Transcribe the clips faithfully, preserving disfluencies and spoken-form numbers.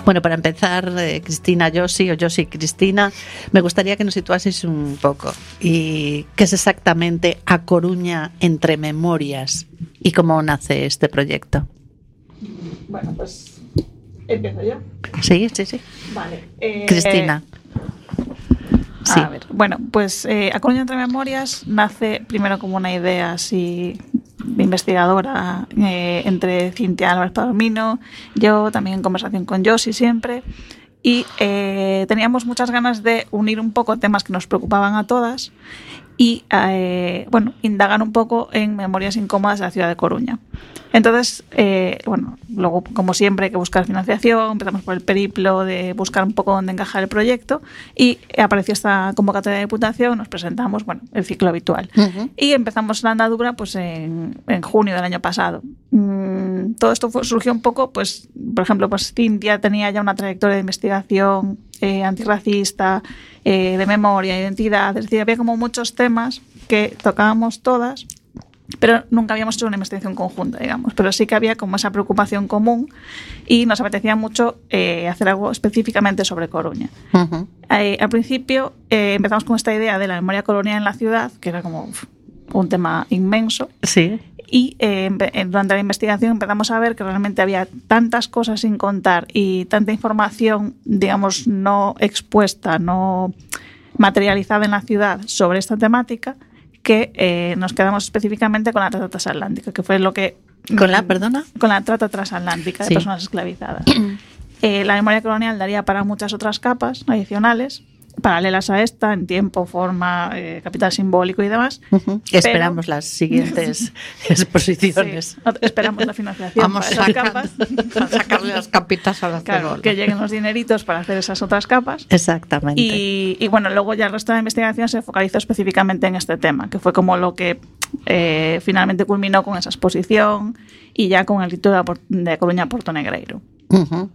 Bueno, para empezar, eh, Cristina Josi o Josi Cristina, me gustaría que nos situaseis un poco. ¿Y qué es exactamente A Coruña entre memorias? ¿Y cómo nace este proyecto? Bueno, pues empiezo yo. Sí, sí, sí. Vale. Eh, Cristina. Sí. A ver, bueno, pues eh, A Coruña entre memorias nace primero como una idea así investigadora eh, entre Cintia Álvarez Palomino, yo también en conversación con Josi siempre, y eh, teníamos muchas ganas de unir un poco temas que nos preocupaban a todas y eh, bueno, indagar un poco en memorias incómodas de la ciudad de Coruña. Entonces, eh, bueno, luego como siempre hay que buscar financiación, empezamos por el periplo de buscar un poco dónde encajar el proyecto y apareció esta convocatoria de Diputación, nos presentamos, bueno, el ciclo habitual. Uh-huh. Y empezamos la andadura pues en, en junio del año pasado. Mm, todo esto fue, surgió un poco, pues, por ejemplo, pues Cintia tenía ya una trayectoria de investigación eh, antirracista, eh, de memoria, identidad, es decir, había como muchos temas que tocábamos todas, pero nunca habíamos hecho una investigación conjunta, digamos, pero sí que había como esa preocupación común y nos apetecía mucho eh, hacer algo específicamente sobre Coruña. Uh-huh. Eh, al principio eh, empezamos con esta idea de la memoria colonial en la ciudad, que era como uf, un tema inmenso. Sí. Y eh, durante la investigación empezamos a ver que realmente había tantas cosas sin contar y tanta información, digamos, no expuesta, no materializada en la ciudad sobre esta temática, que eh, nos quedamos específicamente con la trata transatlántica, que fue lo que... ¿Con la, perdona? Con la trata transatlántica de sí. personas esclavizadas. eh, la memoria colonial daría para muchas otras capas adicionales, paralelas a esta, en tiempo, forma, eh, capital simbólico y demás. Uh-huh. Pero, esperamos las siguientes exposiciones. Sí, esperamos la financiación Vamos para esas capas. A sacarle las capitas a las claro, que lleguen los dineritos para hacer esas otras capas. Exactamente. Y, y bueno, luego ya el resto de la investigación se focalizó específicamente en este tema, que fue como lo que eh, finalmente culminó con esa exposición y ya con el título de Coruña Porto Negreiro. Uh-huh.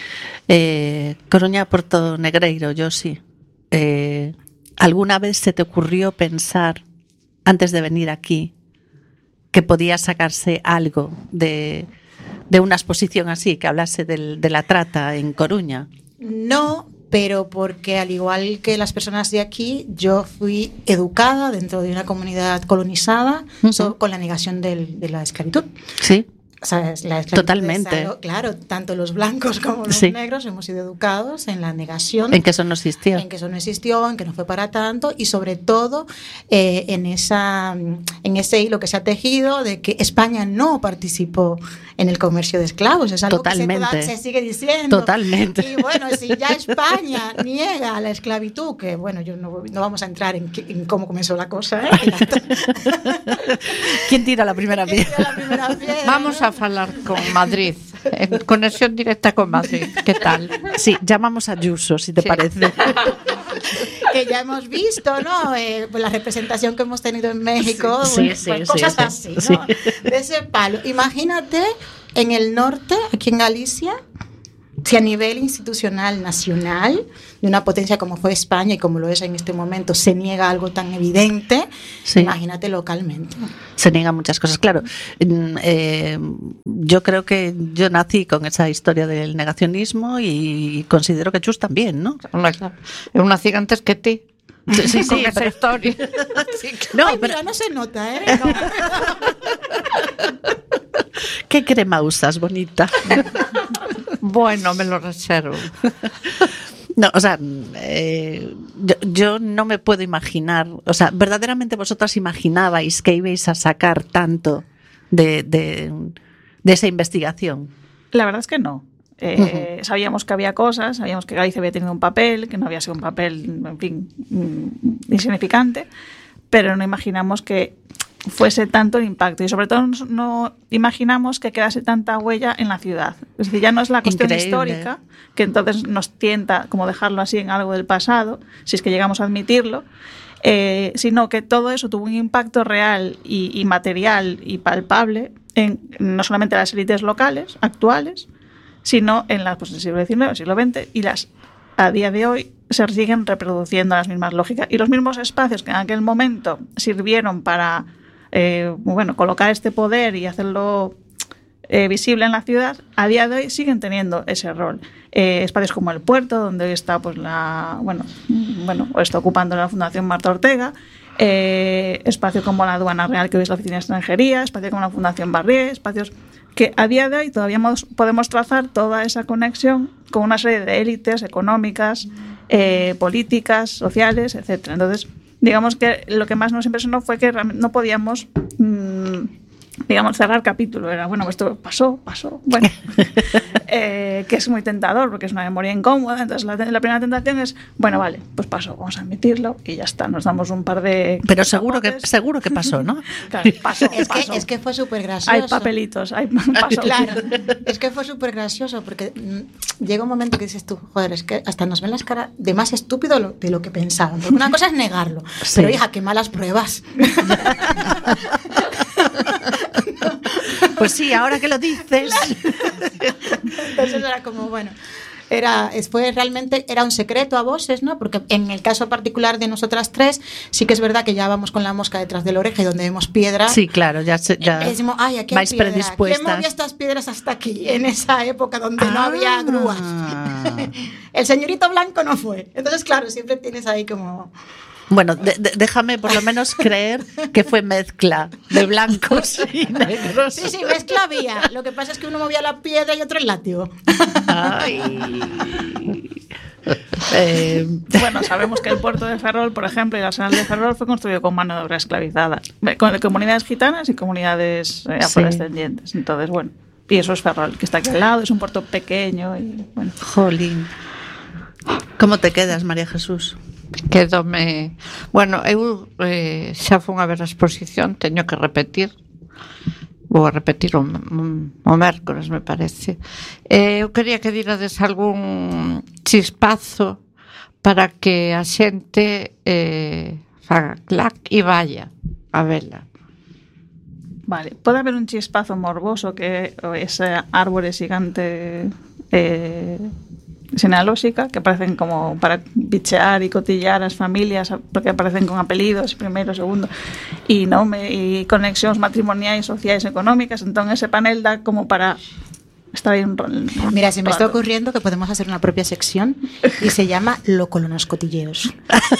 eh, Coruña Porto Negreiro, yo sí. Eh, ¿Alguna vez se te ocurrió pensar, antes de venir aquí, que podía sacarse algo de, de una exposición así, que hablase del, de la trata en Coruña? No, pero porque al igual que las personas de aquí, yo fui educada dentro de una comunidad colonizada uh-huh. so, con la negación del, de la esclavitud. Sí. O sea, la Totalmente. Algo, claro, tanto los blancos como los sí. negros hemos sido educados en la negación. En que eso no existió. En que eso no existió, en que no fue para tanto y sobre todo eh, en, esa, en ese hilo que se ha tejido de que España no participó en el comercio de esclavos. Es algo Totalmente. que se, se sigue diciendo. Totalmente. Y bueno, si ya España niega la esclavitud, que bueno, yo no, no vamos a entrar en, en cómo comenzó la cosa. ¿eh? ¿Quién tira la primera piedra? Vamos a hablar con Madrid, en conexión directa con Madrid. ¿Qué tal? Sí, llamamos a Ayuso, si te sí. parece. Que ya hemos visto, ¿no? Eh, pues la representación que hemos tenido en México, sí, bueno, sí, pues sí, cosas sí, así, ¿no? Sí. De ese palo. Imagínate en el norte, aquí en Galicia, si a nivel institucional nacional, de una potencia como fue España y como lo es en este momento, se niega algo tan evidente, sí. imagínate localmente. Se niegan muchas cosas, claro. Eh, yo creo que yo nací con esa historia del negacionismo y considero que Chus también, ¿no? Yo nací antes que ti. Sí, sí, con sí, esa pero... historia. Sí, claro. Ay, pero... mira, no se nota, ¿eh? No. ¿Qué crema usas, bonita? Bueno, me lo reservo. No, o sea, eh, yo, yo no me puedo imaginar, o sea, ¿verdaderamente vosotras imaginabais que ibais a sacar tanto de, de, de esa investigación? La verdad es que no. Eh, uh-huh. Sabíamos que había cosas, sabíamos que Galicia había tenido un papel, que no había sido un papel, en fin, insignificante, pero no imaginamos que fuese tanto el impacto y sobre todo no, no imaginamos que quedase tanta huella en la ciudad. Es decir, ya no es la cuestión Increíble. histórica, que entonces nos tienta como dejarlo así en algo del pasado, si es que llegamos a admitirlo, eh, sino que todo eso tuvo un impacto real y, y material y palpable en no solamente las élites locales, actuales, sino en las pues, del siglo diecinueve, siglo veinte, y las a día de hoy se siguen reproduciendo las mismas lógicas. Y los mismos espacios que en aquel momento sirvieron para eh, bueno, colocar este poder y hacerlo eh, visible en la ciudad, a día de hoy siguen teniendo ese rol. Eh, espacios como el puerto, donde está pues la bueno, bueno está ocupando la Fundación Marta Ortega, eh, espacio como la Aduana Real, que hoy es la Oficina de Extranjería, espacio como la Fundación Barrié, espacios que a día de hoy todavía podemos trazar toda esa conexión con una serie de élites económicas, eh, políticas, sociales, etcétera. Entonces, digamos que lo que más nos impresionó fue que no podíamos mmm, digamos, cerrar capítulo. Era, bueno, esto pasó, pasó, bueno, eh, que es muy tentador porque es una memoria incómoda. Entonces la, la primera tentación es, bueno, vale, pues pasó, vamos a admitirlo y ya está, nos damos un par de... Pero seguro que, seguro que pasó, ¿no? Claro, pasó, es, pasó. Que, es que fue súper gracioso. Hay papelitos, hay pasó. Claro, es que fue súper gracioso porque mm, llega un momento que dices tú, joder, es que hasta nos ven las caras de más estúpido lo, de lo que pensaban. Porque una cosa es negarlo, sí. Pero hija, qué malas pruebas. Pues sí, ahora que lo dices. Entonces era como, bueno, era, fue realmente, era un secreto a voces, ¿no? Porque en el caso particular de nosotras tres, sí que es verdad que ya vamos con la mosca detrás de la oreja y donde vemos piedra. Sí, claro, ya, se, ya eh, decimos, ay, aquí hay vais piedra. predispuestas. ¿Quién movió estas piedras hasta aquí? En esa época donde ah. no había grúas. El señorito blanco no fue. Entonces, claro, siempre tienes ahí como... Bueno, de, de, déjame por lo menos creer que fue mezcla de blancos y negros. Sí, sí, mezcla había. Lo que pasa es que uno movía la piedra y otro el látigo. Ay. Eh, bueno, sabemos que el puerto de Ferrol, por ejemplo, y el arsenal de Ferrol fue construido con mano de obra esclavizada, con comunidades gitanas y comunidades eh, afrodescendientes. Sí. Entonces, bueno, y eso es Ferrol, que está aquí al lado, es un puerto pequeño y bueno. Jolín. ¿Cómo te quedas, María Jesús? Quedome... Bueno, eu eh, xa fun a ver a exposición, teño que repetir. Vou a repetir o, o mércores, me parece. Eh, eu quería que dirades algún chispazo para que a xente eh, faga clac e vaya a vela. Vale, pode haber un chispazo morboso que ese árbore xigante eh, genealóxica que aparecen como para bichear y cotillar as familias porque aparecen con apelidos, primeiro, segundo e nome e conexións matrimoniais, sociais, económicas. Entón ese panel dá como para estar aí un rol. Mira, se me está ocurriendo que podemos hacer una propia sección y se llama Lo con los cotilleos.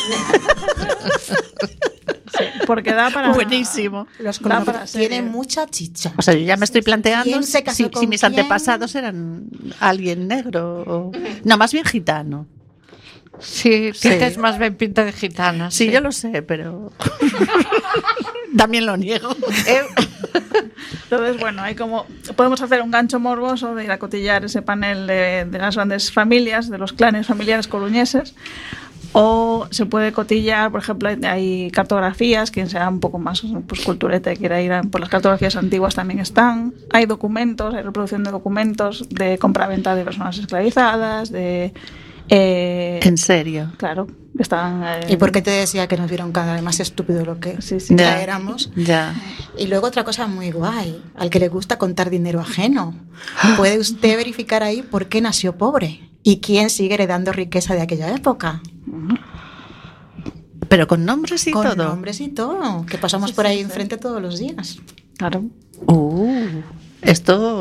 Sí, porque da para... Buenísimo. Los colonos tienen mucha chicha. O sea, yo ya me estoy planteando se si, si mis quién? antepasados eran alguien negro o... No, más bien gitano. Sí, sí. tienes más bien pinta de gitana. Sí, sí. Yo lo sé, pero... También lo niego. Entonces, bueno, hay como... Podemos hacer un gancho morboso de ir a cotillar ese panel de, de las grandes familias, de los clanes familiares coruñeses. O se puede cotillar, por ejemplo, hay cartografías, quien sea un poco más pues, cultureta y quiera ir a, por las cartografías antiguas también están. Hay documentos, hay reproducción de documentos de compra-venta de personas esclavizadas, de... Eh, ¿En serio? Claro, están... Eh, ¿Y por qué te decía que nos vieron cada vez más estúpido lo que sí, sí, ya éramos? Ya. Y luego otra cosa muy guay, al que le gusta contar dinero ajeno. Puede usted verificar ahí por qué nació pobre y quién sigue heredando riqueza de aquella época. Pero con nombres y con todo. Con nombres y todo, que pasamos sí, por ahí sí, enfrente sí. todos los días. Claro. Uh, esto